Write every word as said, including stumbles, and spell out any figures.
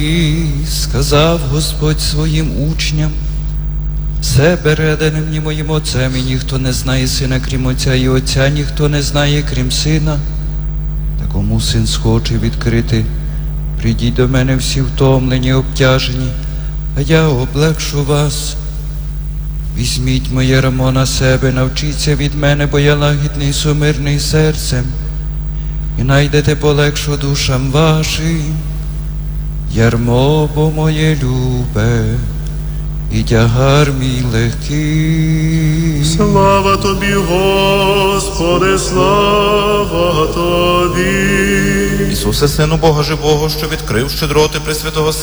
І сказав Господь своїм учням: все передане мені моїм Отцем, і ніхто не знає Сина, крім Отця, і Отця ніхто не знає, крім Сина. Та кому Син схоче відкрити, прийдіть до мене всі втомлені, обтяжені, а я облегшу вас. Візьміть моє ярмо на себе, навчіться від мене, бо я лагідний, сумирний серцем, і найдете полегшу душам вашим. Ярмо бо моє любе, і тягар мій легкий. Слава тобі, Господи, слава тобі. Ісусе, Сину Бога живого, що відкрив щедроти Пресвятого